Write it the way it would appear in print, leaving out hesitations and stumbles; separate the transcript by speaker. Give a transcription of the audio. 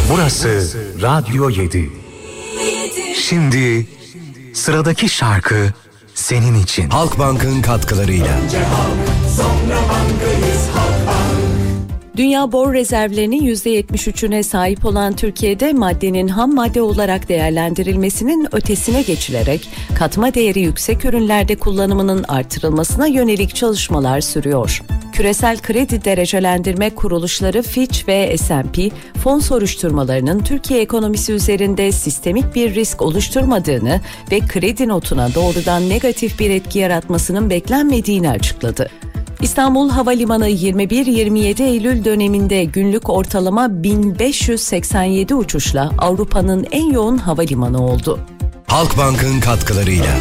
Speaker 1: Burası Radyo 7. Şimdi sıradaki şarkı senin için.
Speaker 2: Halkbank'ın katkılarıyla.
Speaker 3: Önce halk, sonra bankayız, Halkbank.
Speaker 4: Dünya bor rezervlerinin %73'üne sahip olan Türkiye'de maddenin ham madde olarak değerlendirilmesinin ötesine geçilerek katma değeri yüksek ürünlerde kullanımının artırılmasına yönelik çalışmalar sürüyor. Küresel kredi derecelendirme kuruluşları Fitch ve S&P, fon soruşturmalarının Türkiye ekonomisi üzerinde sistemik bir risk oluşturmadığını ve kredi notuna doğrudan negatif bir etki yaratmasının beklenmediğini açıkladı. İstanbul Havalimanı 21-27 Eylül döneminde günlük ortalama 1587 uçuşla Avrupa'nın en yoğun havalimanı oldu.
Speaker 2: Halkbank'ın katkılarıyla.